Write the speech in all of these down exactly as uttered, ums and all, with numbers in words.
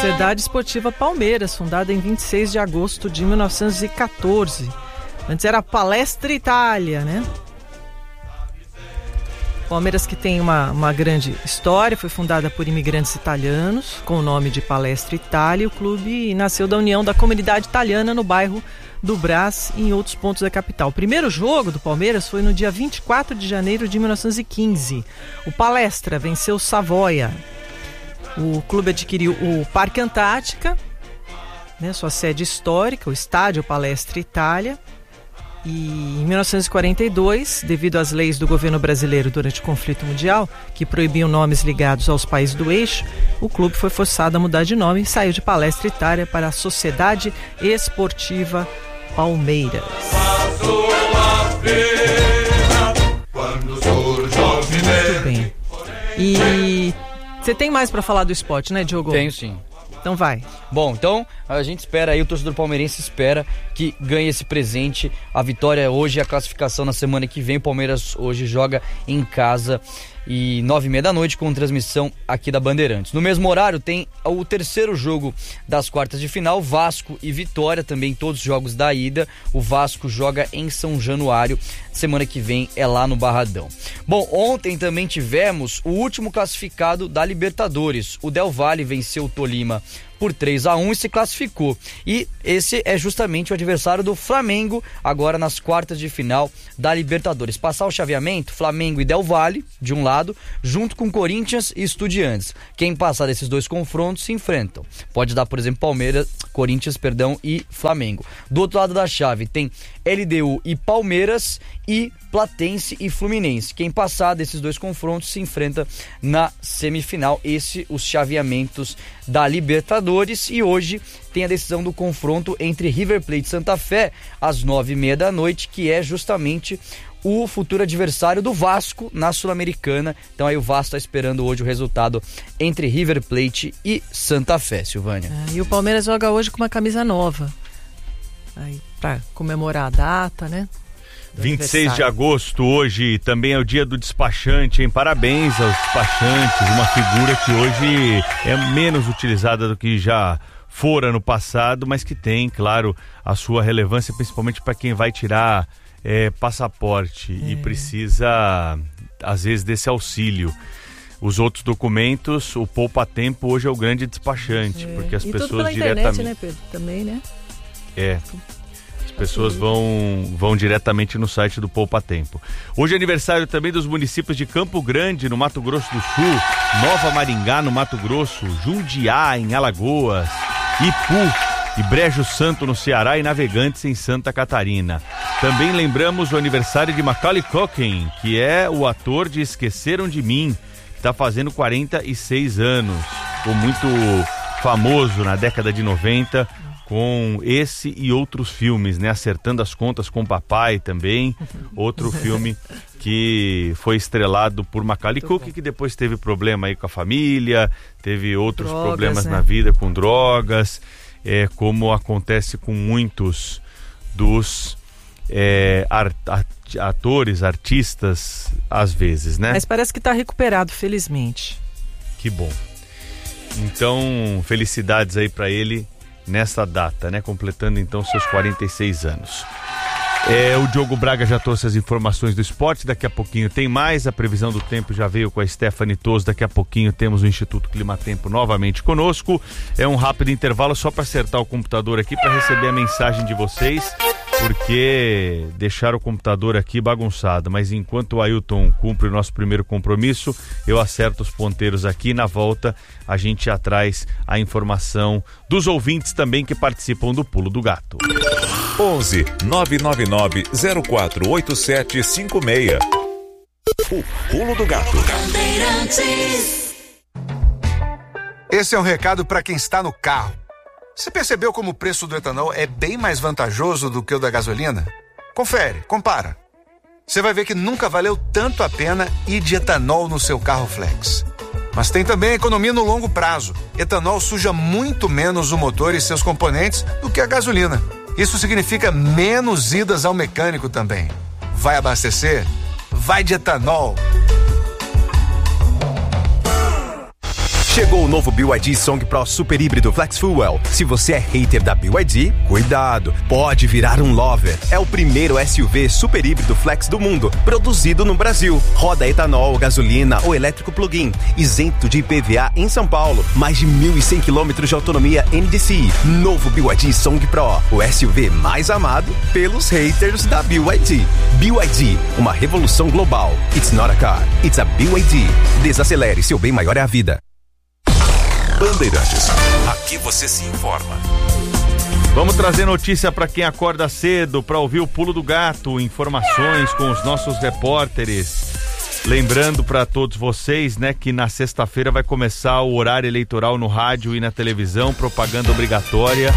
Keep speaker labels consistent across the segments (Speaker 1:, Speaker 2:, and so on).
Speaker 1: Sociedade Esportiva Palmeiras, fundada em vinte e seis de agosto de mil novecentos e catorze. Antes era Palestra Itália, né? Palmeiras, que tem uma, uma grande história, foi fundada por imigrantes italianos, com o nome de Palestra Itália. O clube nasceu da união da comunidade italiana no bairro do Brás e em outros pontos da capital. O primeiro jogo do Palmeiras foi no dia vinte e quatro de janeiro de mil novecentos e quinze. O Palestra venceu o Savoia. O clube adquiriu o Parque Antártica, né, sua sede histórica, o Estádio Palestra Itália. E em mil novecentos e quarenta e dois, devido às leis do governo brasileiro durante o conflito mundial, que proibiam nomes ligados aos países do eixo, o clube foi forçado a mudar de nome e saiu de Palestra Itália para a Sociedade Esportiva Palmeiras. Muito bem. E você tem mais para falar do esporte, né, Diogo?
Speaker 2: Tenho sim.
Speaker 1: Então vai.
Speaker 2: Bom, então a gente espera aí, o torcedor palmeirense espera que ganhe esse presente. A vitória hoje e a classificação na semana que vem. O Palmeiras hoje joga em casa e nove e meia da noite com transmissão aqui da Bandeirantes. No mesmo horário tem o terceiro jogo das quartas de final, Vasco e Vitória, também todos os jogos da ida. O Vasco joga em São Januário, semana que vem é lá no Barradão. Bom, ontem também tivemos o último classificado da Libertadores. O Del Valle venceu o Tolima por três a um e se classificou. E esse é justamente o adversário do Flamengo, agora nas quartas de final da Libertadores. Passar o chaveamento, Flamengo e Del Valle, de um lado, junto com Corinthians e Estudiantes. Quem passar desses dois confrontos se enfrentam. Pode dar, por exemplo, Palmeiras, Corinthians, perdão, e Flamengo. Do outro lado da chave tem L D U e Palmeiras e Platense e Fluminense. Quem passar desses dois confrontos se enfrenta na semifinal. Esse os chaveamentos da Libertadores. E hoje tem a decisão do confronto entre River Plate e Santa Fé às nove e meia da noite, que é justamente o futuro adversário do Vasco na Sul-Americana. Então aí o Vasco está esperando hoje o resultado entre River Plate e Santa Fé, Silvânia.
Speaker 1: É, e o Palmeiras joga hoje com uma camisa nova, aí para comemorar a data, né?
Speaker 3: vinte e seis de agosto, hoje também é o dia do despachante, hein? Parabéns aos despachantes, uma figura que hoje é menos utilizada do que já fora no passado, mas que tem, claro, a sua relevância, principalmente para quem vai tirar é, passaporte é. e precisa, às vezes, desse auxílio. Os outros documentos, o poupa-tempo hoje é o grande despachante, é. porque as
Speaker 1: e
Speaker 3: pessoas
Speaker 1: tudo pela
Speaker 3: diretamente...
Speaker 1: internet, né, Pedro? Também, né?
Speaker 3: É... pessoas vão, vão diretamente no site do Poupa Tempo. Hoje é aniversário também dos municípios de Campo Grande, no Mato Grosso do Sul, Nova Maringá, no Mato Grosso, Jundiá, em Alagoas, Ipu e Brejo Santo, no Ceará, e Navegantes, em Santa Catarina. Também lembramos o aniversário de Macaulay Culkin, que é o ator de Esqueceram de Mim, que está fazendo quarenta e seis anos. Ficou muito famoso na década de noventa, com esse e outros filmes, né? Acertando as Contas com o Papai também, outro filme que foi estrelado por Macaulay Culkin, que depois teve problema aí com a família, teve outros drogas, problemas né? na vida com drogas, é, como acontece com muitos dos é, art, atores, artistas, às vezes, né?
Speaker 1: Mas parece que está recuperado, felizmente.
Speaker 3: Que bom. Então, felicidades aí para ele nessa data, né? Completando então seus quarenta e seis anos. É, o Diogo Braga já trouxe as informações do esporte, daqui a pouquinho tem mais, a previsão do tempo já veio com a Stephanie Toso, daqui a pouquinho temos o Instituto Climatempo novamente conosco. É um rápido intervalo só para acertar o computador aqui para receber a mensagem de vocês, porque deixaram o computador aqui bagunçado, mas enquanto o Ailton cumpre o nosso primeiro compromisso, eu acerto os ponteiros aqui. Na volta a gente já traz a informação dos ouvintes também que participam do Pulo do Gato.
Speaker 4: onze nove nove nove zero quatro oito sete cinco seis. O Pulo do Gato.
Speaker 5: Esse é um recado para quem está no carro. Você percebeu como o preço do etanol é bem mais vantajoso do que o da gasolina? Confere, compara. Você vai ver que nunca valeu tanto a pena ir de etanol no seu carro flex. Mas tem também economia no longo prazo. Etanol suja muito menos o motor e seus componentes do que a gasolina. Isso significa menos idas ao mecânico também. Vai abastecer? Vai de etanol.
Speaker 6: Chegou o novo B Y D Song Pro Super Híbrido Flex Fuel. Se você é hater da B Y D, cuidado, pode virar um lover. É o primeiro S U V super híbrido flex do mundo, produzido no Brasil. Roda etanol, gasolina ou elétrico plug-in, isento de I P V A em São Paulo. Mais de mil e cem quilômetros de autonomia N D C I. Novo B Y D Song Pro, o S U V mais amado pelos haters da B Y D. B Y D, uma revolução global. It's not a car, it's a B Y D. Desacelere, seu bem maior é a vida.
Speaker 4: Bandeirantes, aqui você se informa.
Speaker 3: Vamos trazer notícia para quem acorda cedo, para ouvir o Pulo do Gato, informações com os nossos repórteres. Lembrando para todos vocês, né, que na sexta-feira vai começar o horário eleitoral no rádio e na televisão, propaganda obrigatória,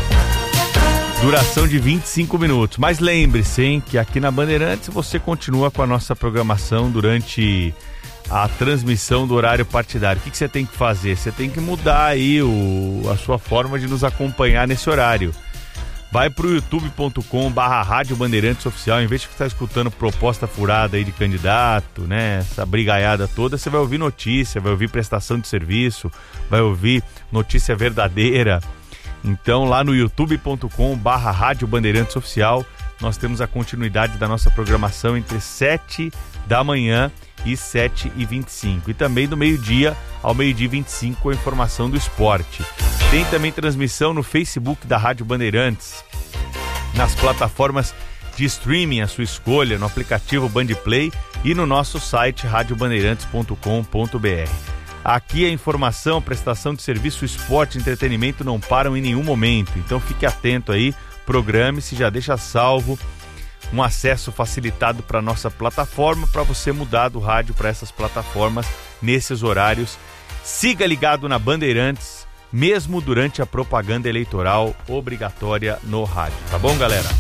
Speaker 3: duração de vinte e cinco minutos. Mas lembre-se, hein, que aqui na Bandeirantes você continua com a nossa programação durante a transmissão do horário partidário. O que, que você tem que fazer? Você tem que mudar aí o, a sua forma de nos acompanhar nesse horário. Vai pro youtube ponto com barra Rádio Bandeirantes Oficial. Em vez de estar escutando proposta furada aí de candidato, né, essa brigaiada toda, você vai ouvir notícia, vai ouvir prestação de serviço, vai ouvir notícia verdadeira. Então lá no youtube ponto com barra Rádio Bandeirantes Oficial nós temos a continuidade da nossa programação entre sete da manhã e sete e vinte e cinco. E também do meio-dia ao meio-dia e vinte e cinco com a informação do esporte. Tem também transmissão no Facebook da Rádio Bandeirantes, nas plataformas de streaming, a sua escolha, no aplicativo Bandplay e no nosso site rádio bandeirantes ponto com ponto b r. Aqui a informação, prestação de serviço, esporte e entretenimento não param em nenhum momento. Então fique atento aí, programe-se, já deixa salvo um acesso facilitado para a nossa plataforma, para você mudar do rádio para essas plataformas nesses horários. Siga ligado na Bandeirantes, mesmo durante a propaganda eleitoral obrigatória no rádio. Tá bom, galera?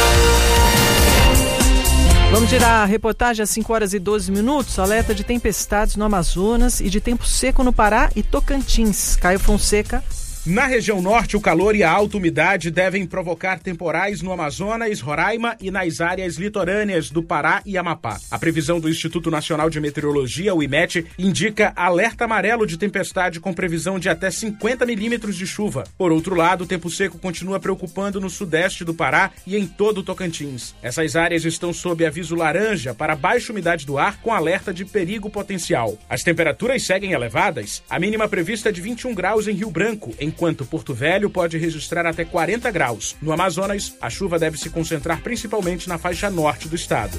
Speaker 1: Vamos girar a reportagem às cinco horas e doze minutos. Alerta de tempestades no Amazonas e de tempo seco no Pará e Tocantins. Caio Fonseca.
Speaker 7: Na região norte, o calor e a alta umidade devem provocar temporais no Amazonas, Roraima e nas áreas litorâneas do Pará e Amapá. A previsão do Instituto Nacional de Meteorologia, o IMET, indica alerta amarelo de tempestade com previsão de até cinquenta milímetros de chuva. Por outro lado, o tempo seco continua preocupando no sudeste do Pará e em todo o Tocantins. Essas áreas estão sob aviso laranja para baixa umidade do ar com alerta de perigo potencial. As temperaturas seguem elevadas. A mínima prevista é de vinte e um graus em Rio Branco, em enquanto Porto Velho pode registrar até quarenta graus. No Amazonas, a chuva deve se concentrar principalmente na faixa norte do estado.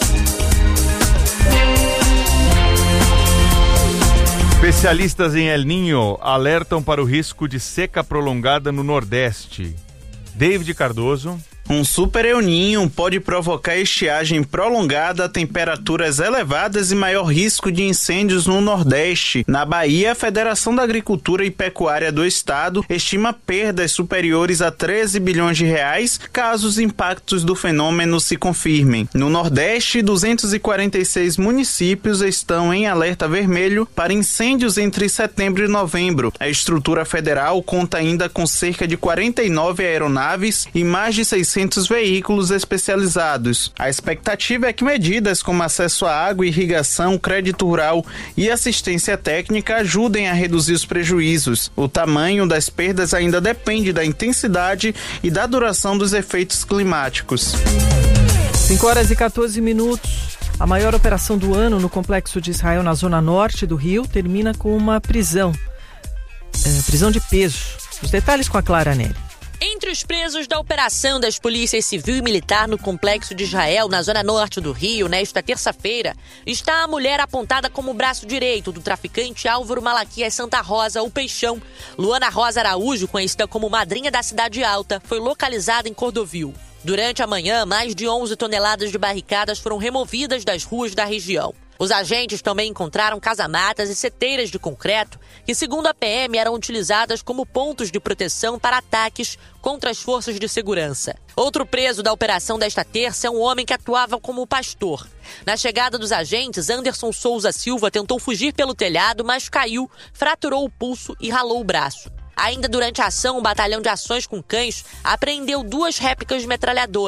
Speaker 3: Especialistas em El Niño alertam para o risco de seca prolongada no Nordeste. David Cardoso.
Speaker 8: Um super El Niño pode provocar estiagem prolongada, temperaturas elevadas e maior risco de incêndios no Nordeste. Na Bahia, a Federação da Agricultura e Pecuária do Estado estima perdas superiores a treze bilhões de reais caso os impactos do fenômeno se confirmem. No Nordeste, duzentos e quarenta e seis municípios estão em alerta vermelho para incêndios entre setembro e novembro. A estrutura federal conta ainda com cerca de quarenta e nove aeronaves e mais de seiscentos veículos especializados. A expectativa é que medidas como acesso à água, irrigação, crédito rural e assistência técnica ajudem a reduzir os prejuízos. O tamanho das perdas ainda depende da intensidade e da duração dos efeitos climáticos.
Speaker 1: cinco horas e quatorze minutos. A maior operação do ano no Complexo de Israel, na zona norte do Rio, termina com uma prisão. É, prisão de peso. Os detalhes com a Clara Neri.
Speaker 9: Entre os presos da operação das polícias civil e militar no Complexo de Israel, na zona norte do Rio, nesta terça-feira, está a mulher apontada como braço direito do traficante Álvaro Malaquias Santa Rosa, o Peixão. Luana Rosa Araújo, conhecida como madrinha da Cidade Alta, foi localizada em Cordovil. Durante a manhã, mais de onze toneladas de barricadas foram removidas das ruas da região. Os agentes também encontraram casamatas e seteiras de concreto que, segundo a P M, eram utilizadas como pontos de proteção para ataques contra as forças de segurança. Outro preso da operação desta terça é um homem que atuava como pastor. Na chegada dos agentes, Anderson Souza Silva tentou fugir pelo telhado, mas caiu, fraturou o pulso e ralou o braço. Ainda durante a ação, o Batalhão de Ações com Cães apreendeu duas réplicas de metralhadoras.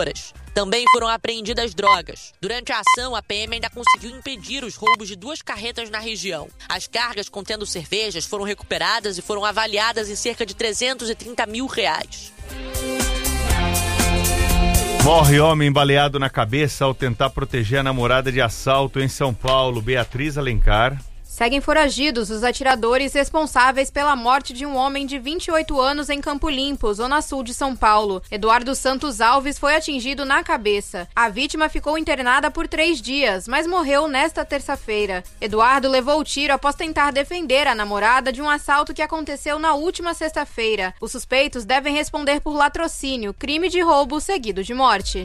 Speaker 9: Também foram apreendidas drogas. Durante a ação, a P M ainda conseguiu impedir os roubos de duas carretas na região. As cargas contendo cervejas foram recuperadas e foram avaliadas em cerca de trezentos e trinta mil reais.
Speaker 3: Morre homem baleado na cabeça ao tentar proteger a namorada de assalto em São Paulo. Beatriz Alencar.
Speaker 10: Seguem foragidos os atiradores responsáveis pela morte de um homem de vinte e oito anos em Campo Limpo, zona sul de São Paulo. Eduardo Santos Alves foi atingido na cabeça. A vítima ficou internada por três dias, mas morreu nesta terça-feira. Eduardo levou o tiro após tentar defender a namorada de um assalto que aconteceu na última sexta-feira. Os suspeitos devem responder por latrocínio, crime de roubo seguido de morte.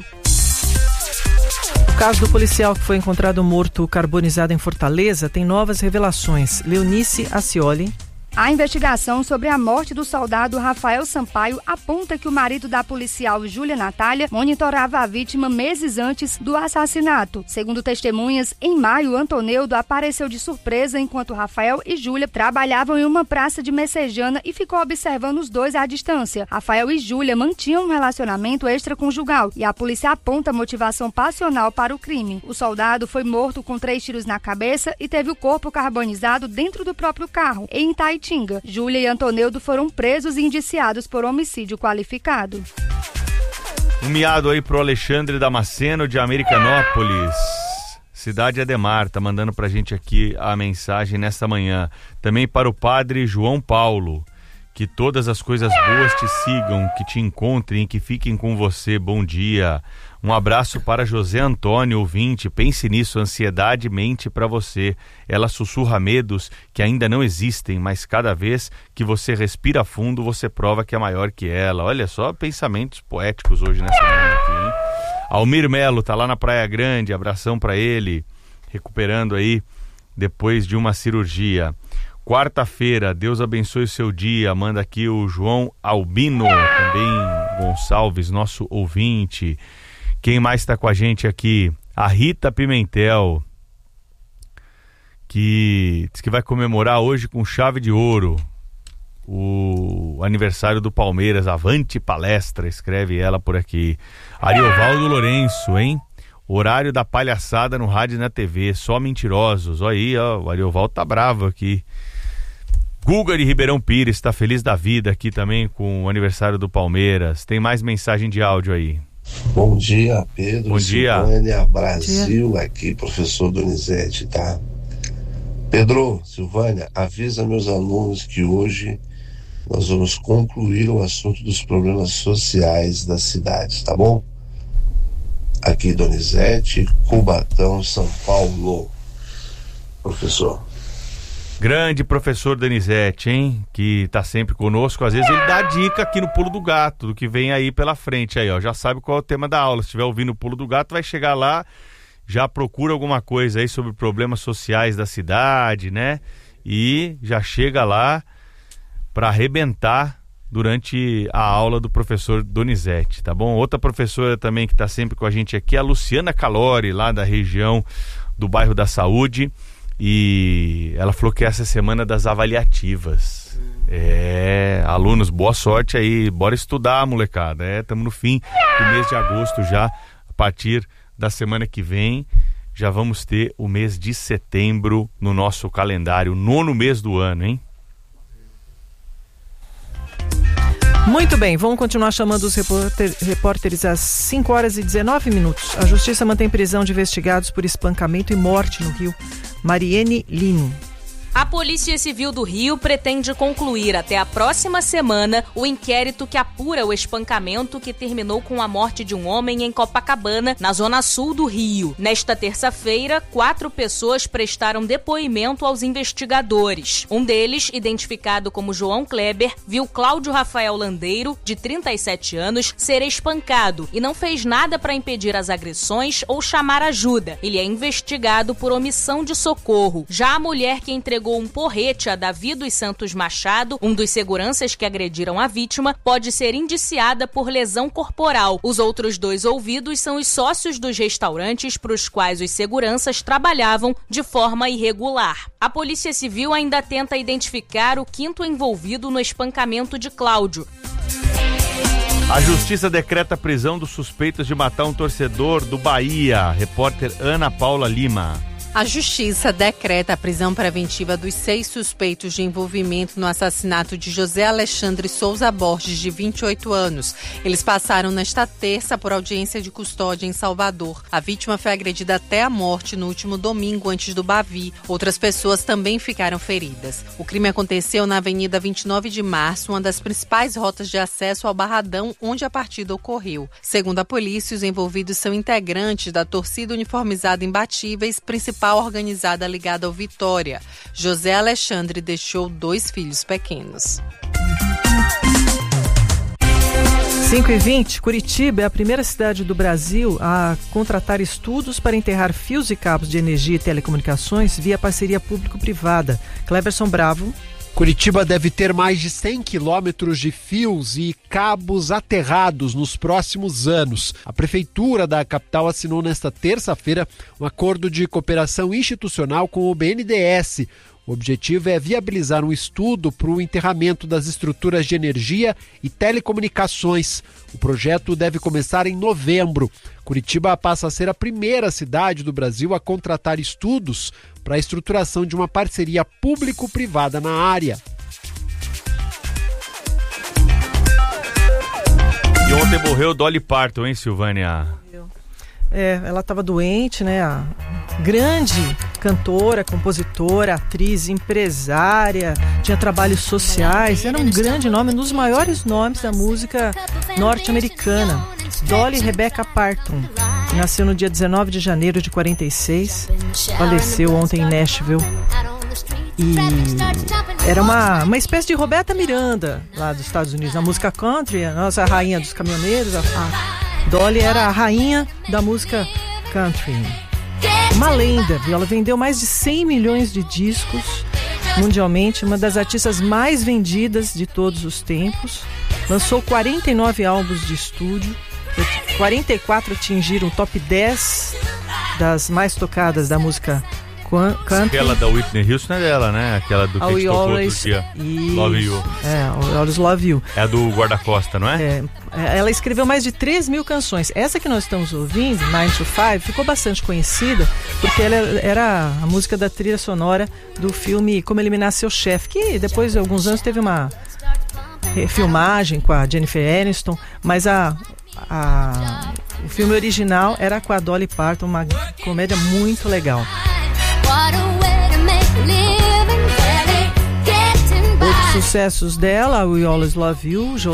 Speaker 1: O caso do policial que foi encontrado morto carbonizado em Fortaleza tem novas revelações. Leonice Acioli.
Speaker 11: A investigação sobre a morte do soldado Rafael Sampaio aponta que o marido da policial Júlia Natália monitorava a vítima meses antes do assassinato. Segundo testemunhas, em maio, Antoneudo apareceu de surpresa enquanto Rafael e Júlia trabalhavam em uma praça de Messejana e ficou observando os dois à distância. Rafael e Júlia mantinham um relacionamento extraconjugal e a polícia aponta a motivação passional para o crime. O soldado foi morto com três tiros na cabeça e teve o corpo carbonizado dentro do próprio carro, em Itaitinga. Júlia e Antoneudo foram presos e indiciados por homicídio qualificado.
Speaker 3: Um miado aí pro Alexandre Damasceno de Americanópolis. Cidade Ademar, tá mandando pra gente aqui a mensagem nesta manhã. Também para o padre João Paulo. Que todas as coisas boas te sigam, que te encontrem, que fiquem com você. Bom dia. Um abraço para José Antônio, ouvinte. Pense nisso, ansiedade mente para você. Ela sussurra medos que ainda não existem, mas cada vez que você respira fundo, você prova que é maior que ela. Olha só, pensamentos poéticos hoje nessa manhã aqui, hein? Almir Melo tá lá na Praia Grande, abração para ele, recuperando aí depois de uma cirurgia. Quarta-feira, Deus abençoe o seu dia, manda aqui o João Albino, também Gonçalves, nosso ouvinte. Quem mais está com a gente aqui? A Rita Pimentel, que diz que vai comemorar hoje com chave de ouro o aniversário do Palmeiras. Avante palestra, escreve ela por aqui. Ariovaldo Lourenço, hein? Horário da palhaçada no rádio e na T V, só mentirosos. Olha aí, ó, o Ariovaldo tá bravo aqui. Guga de Ribeirão Pires está feliz da vida aqui também com o aniversário do Palmeiras. Tem mais mensagem de áudio aí.
Speaker 12: Bom dia, Pedro.
Speaker 3: Bom dia.
Speaker 12: Silvânia, Brasil, dia. Aqui, professor Donizete, tá? Pedro, Silvânia, avisa meus alunos que hoje nós vamos concluir o assunto dos problemas sociais das cidades, tá bom? Aqui, Donizete, Cubatão, São Paulo. Professor.
Speaker 3: Grande professor Donizete, hein? Que tá sempre conosco. Às vezes ele dá dica aqui no Pulo do Gato, do que vem aí pela frente aí, ó. Já sabe qual é o tema da aula. Se estiver ouvindo o Pulo do Gato, vai chegar lá, já procura alguma coisa aí sobre problemas sociais da cidade, né? E já chega lá para arrebentar durante a aula do professor Donizete, tá bom? Outra professora também que tá sempre com a gente aqui é a Luciana Calori, lá da região do bairro da Saúde. E ela falou que essa é a semana das avaliativas. É, alunos, boa sorte aí, bora estudar, molecada. É, estamos no fim do mês de agosto já. A partir da semana que vem já vamos ter o mês de setembro no nosso calendário, nono mês do ano, hein?
Speaker 1: Muito bem, vamos continuar chamando os repórter, repórteres às cinco horas e dezenove minutos. A Justiça mantém prisão de investigados por espancamento e morte no Rio. Mariene Lino.
Speaker 13: A Polícia Civil do Rio pretende concluir até a próxima semana o inquérito que apura o espancamento que terminou com a morte de um homem em Copacabana, na zona sul do Rio. Nesta terça-feira, quatro pessoas prestaram depoimento aos investigadores. Um deles, identificado como João Kleber, viu Cláudio Rafael Landeiro, de trinta e sete anos, ser espancado e não fez nada para impedir as agressões ou chamar ajuda. Ele é investigado por omissão de socorro. Já a mulher que entregou um porrete a Davi dos Santos Machado, um dos seguranças que agrediram a vítima, pode ser indiciada por lesão corporal. Os outros dois ouvidos são os sócios dos restaurantes para os quais os seguranças trabalhavam de forma irregular. A Polícia Civil ainda tenta identificar o quinto envolvido no espancamento de Cláudio.
Speaker 3: A justiça decreta a prisão dos suspeitos de matar um torcedor do Bahia. Repórter Ana Paula Lima.
Speaker 14: A Justiça decreta a prisão preventiva dos seis suspeitos de envolvimento no assassinato de José Alexandre Souza Borges, de vinte e oito anos. Eles passaram nesta terça por audiência de custódia em Salvador. A vítima foi agredida até a morte no último domingo, antes do Bavi. Outras pessoas também ficaram feridas. O crime aconteceu na Avenida vinte e nove de março, uma das principais rotas de acesso ao Barradão, onde a partida ocorreu. Segundo a polícia, os envolvidos são integrantes da torcida uniformizada Imbatíveis, principal organizada ligada ao Vitória. José Alexandre deixou dois filhos pequenos.
Speaker 1: cinco e vinte, Curitiba é a primeira cidade do Brasil a contratar estudos para enterrar fios e cabos de energia e telecomunicações via parceria público-privada. Cleverson Bravo.
Speaker 15: Curitiba deve ter mais de cem quilômetros de fios e cabos aterrados nos próximos anos. A prefeitura da capital assinou nesta terça-feira um acordo de cooperação institucional com o B N D E S. O objetivo é viabilizar um estudo para o enterramento das estruturas de energia e telecomunicações. O projeto deve começar em novembro. Curitiba passa a ser a primeira cidade do Brasil a contratar estudos para a estruturação de uma parceria público-privada na área.
Speaker 3: E ontem morreu Dolly Parton, hein, Silvânia?
Speaker 1: É, ela estava doente, né? A grande cantora, compositora, atriz, empresária, tinha trabalhos sociais, era um grande nome, um dos maiores nomes da música norte-americana. Dolly Rebecca Parton, que nasceu no dia dezenove de janeiro de quarenta e seis, faleceu ontem em Nashville. E era uma, uma espécie de Roberta Miranda lá dos Estados Unidos, na música country, a nossa rainha dos caminhoneiros. A, a Dolly era a rainha da música country. Uma lenda, viu? Ela vendeu mais de cem milhões de discos mundialmente, uma das artistas mais vendidas de todos os tempos. Lançou quarenta e nove álbuns de estúdio, quarenta e quatro atingiram o top dez das mais tocadas da música country.
Speaker 3: Aquela da Whitney Houston é dela, né? Aquela do que a gente tocou outro dia. Love You.
Speaker 1: É, I Always Love You.
Speaker 3: É a do guarda-costa, não é?
Speaker 1: É? Ela escreveu mais de três mil canções. Essa que nós estamos ouvindo, nine to five, ficou bastante conhecida porque ela era a música da trilha sonora do filme Como Eliminar Seu Chefe, que depois de alguns anos teve uma refilmagem com a Jennifer Aniston, mas a, a, o filme original era com a Dolly Parton, uma comédia muito legal. Outros sucessos dela, We Always Love You,